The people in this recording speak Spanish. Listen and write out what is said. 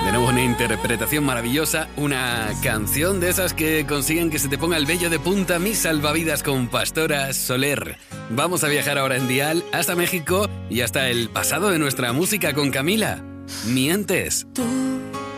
Tenemos una interpretación maravillosa, una canción de esas que consiguen que se te ponga el vello de punta, Mis salvavidas con Pastora Soler. Vamos a viajar ahora en Dial hasta México y hasta el pasado de nuestra música con Camila. Mientes. Tú